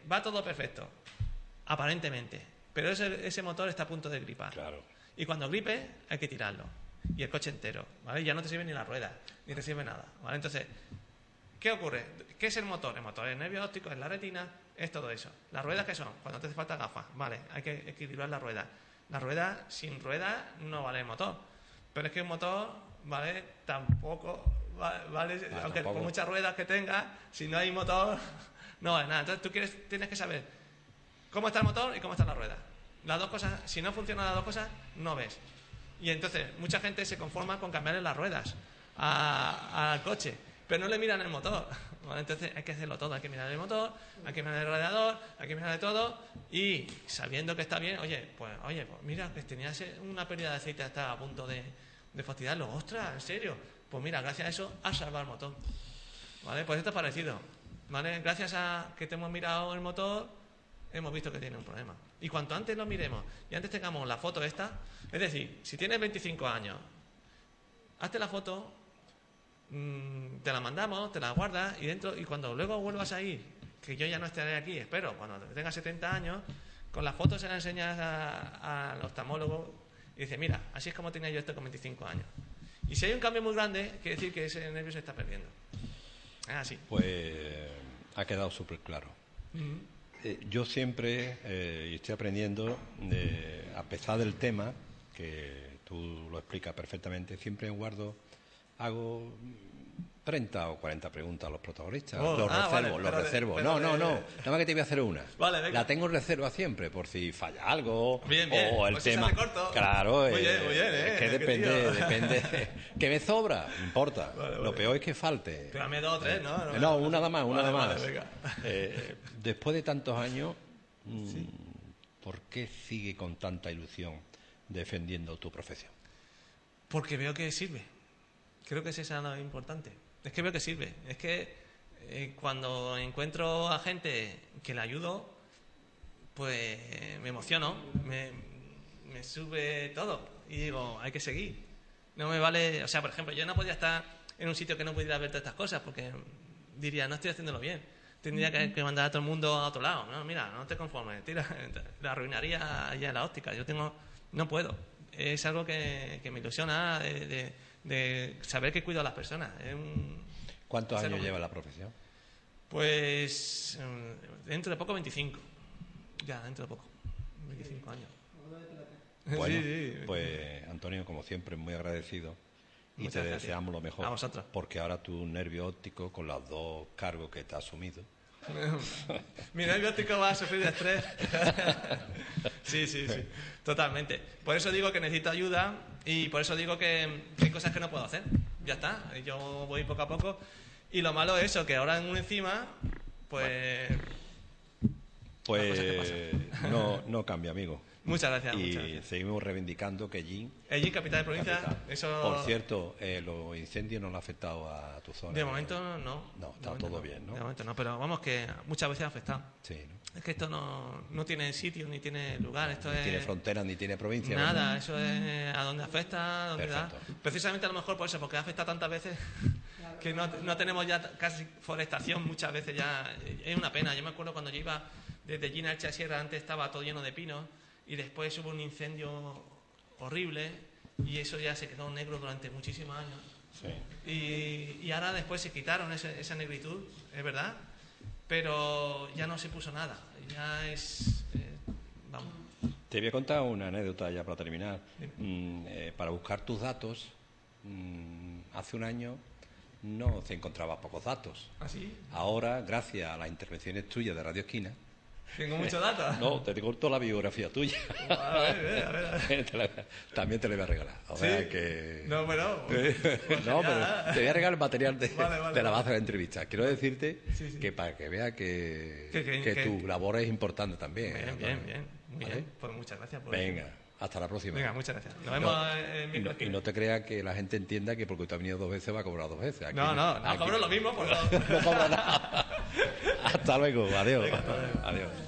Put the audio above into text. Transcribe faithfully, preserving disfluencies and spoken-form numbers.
va todo perfecto, aparentemente, pero ese, ese motor está a punto de gripar. Claro. Y cuando gripe hay que tirarlo. Y el coche entero, ¿vale? Ya no te sirve ni la rueda, ni te sirve nada, ¿vale? Entonces, ¿qué ocurre? ¿Qué es el motor? El motor es el nervio óptico, es la retina, es todo eso. ¿Las ruedas qué son? Cuando te hace falta gafas, ¿vale? Hay que equilibrar la rueda. La rueda, sin rueda, no vale el motor. Pero es que un motor, ¿vale? Tampoco vale, ah, aunque tampoco. por muchas ruedas que tenga, si no hay motor, no vale nada. Entonces tú quieres, tienes que saber cómo está el motor y cómo está la rueda. Las dos cosas, si no funcionan las dos cosas, no ves. Y entonces mucha gente se conforma con cambiarle las ruedas a- al coche, pero no le miran el motor, ¿vale? Entonces hay que hacerlo todo, hay que mirar el motor, hay que mirar el radiador, hay que mirar de todo, y sabiendo que está bien, oye, pues oye, pues mira, que tenía una pérdida de aceite, estaba a punto de, de fastidiarlo, ostras, en serio, pues mira, gracias a eso has salvado el motor, ¿vale? Pues esto es parecido, ¿vale? Gracias a que te hemos mirado el motor, hemos visto que tiene un problema. Y cuanto antes lo miremos y antes tengamos la foto esta, es decir, si tienes veinticinco años, hazte la foto, mmm, te la mandamos, te la guardas y dentro y cuando luego vuelvas a ir, que yo ya no estaré aquí, espero, cuando tengas setenta años, con la foto se la enseñas a- al oftalmólogo y dices, mira, así es como tenía yo esto con veinticinco años. Y si hay un cambio muy grande, quiere decir que ese nervio se está perdiendo. Es así. Pues ha quedado súper claro. Uh-huh. Eh, yo siempre, eh, y estoy aprendiendo, eh, a pesar del tema, que tú lo explicas perfectamente, siempre guardo, hago treinta o cuarenta preguntas a los protagonistas. Oh, los ah, reservo, vale, los pero de- reservo. pero No, de- no, no, nada más que te voy a hacer una. Vale, venga. La tengo en reserva siempre, por si falla algo, Bien, bien. o el Pues si se tema... hace corto. Claro, Muy eh, bien, muy bien, eh, es que qué depende, tío. depende... ¿Que me sobra? No importa. Vale, vale. Lo peor es que falte. Pero dame dos o tres, ¿no? Eh, No, una nada más, una Vale, nada vale, más. venga. Eh, después de tantos años, mm, ¿por qué sigue con tanta ilusión defendiendo tu profesión? Porque veo que sirve. Creo que ese es lo importante. Es que veo que sirve. Es que eh, cuando encuentro a gente que le ayudo, pues me emociono, me, me sube todo. Y digo, hay que seguir. No me vale... O sea, por ejemplo, yo no podía estar en un sitio que no pudiera ver todas estas cosas, porque diría, no estoy haciéndolo bien. Tendría que, que mandar a todo el mundo a otro lado. No, mira, no te conformes. Tira, la arruinaría ya la óptica. Yo tengo... No puedo. Es algo que, que me ilusiona de, de, de saber que cuido a las personas. Es un, ¿Cuántos es años algo- lleva la profesión? Pues mm, dentro de poco veinticinco. Ya, dentro de poco. veinticinco años. Bueno, Sí, sí. pues Antonio, como siempre, muy agradecido y Muchas te gracias. deseamos lo mejor. A vosotros. Porque ahora tu nervio óptico, con los dos cargos que te has asumido, Mi nervio óptico va a sufrir de estrés. Sí, sí, sí. Totalmente. Por eso digo que necesito ayuda y por eso digo que, que hay cosas que no puedo hacer. Ya está. Yo voy poco a poco. Y lo malo es eso, que ahora en un encima, pues... pues no, no cambia, amigo. Muchas gracias. Y muchas gracias. seguimos reivindicando que Jin, Allí, capital de provincia, capital. eso... Por cierto, eh, los incendios no le han afectado a tu zona. De momento no. No, está De momento todo bien, ¿no? De momento no, pero vamos que muchas veces ha afectado. Sí, ¿no? Es que esto no, no tiene sitio ni tiene lugar. Esto Ni es... tiene frontera ni tiene provincia. Nada, ¿verdad? eso es a donde afecta, a donde da. Perfecto. Precisamente a lo mejor por eso, porque afecta tantas veces que no, no tenemos ya casi forestación muchas veces ya. Es una pena. Yo me acuerdo cuando yo iba desde Gina Elche a Sierra, antes estaba todo lleno de pinos y después hubo un incendio horrible y eso ya se quedó negro durante muchísimos años. Sí. Y, y ahora después se quitaron ese- esa negritud, es verdad, pero ya no se puso nada. Ya es... eh, vamos. Te voy a contar una anécdota ya para terminar. Dime. Mm, eh, para buscar tus datos, mm, hace un año no se encontraba pocos datos. ¿Así? Ahora, gracias a las intervenciones tuyas de Radio Esquina, Tengo muchos datos. no, te corto la biografía tuya. A ver, a ver, a ver. Te la- también te la voy a regalar. O ¿Sí? sea que... No, bueno. no, pero te voy a regalar el material de, Vale, vale, de la vale. base de la entrevista. Quiero decirte Sí, sí. que para que vea que, Que- que- que que- tu labor es importante también. Bien, Antonio. bien, bien. Muy ¿Vale? bien. Pues muchas gracias por Venga, hasta la próxima. Venga, muchas gracias. Nos vemos No, en y, no, mi y no te creas que la gente entienda que porque tú has venido dos veces va a cobrar dos veces. Aquí No, no, no, aquí- cobro lo mismo por dos. no cobra nada. Hasta luego, adiós. Venga, hasta luego. Adiós.